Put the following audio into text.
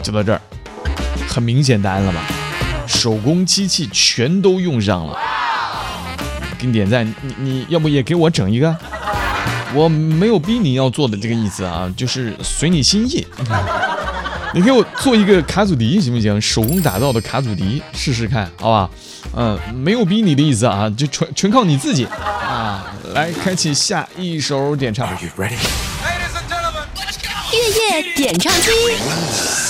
就到这儿，很明显答案了吧？手工机器全都用上了，给你点赞。你要不也给我整一个？我没有逼你要做的这个意思啊，就是随你心意。你给我做一个卡祖笛行不行？手工打造的卡祖笛试试看，好吧？没有逼你的意思啊，就全靠你自己啊！来，开启下一首点唱。 月夜点唱机。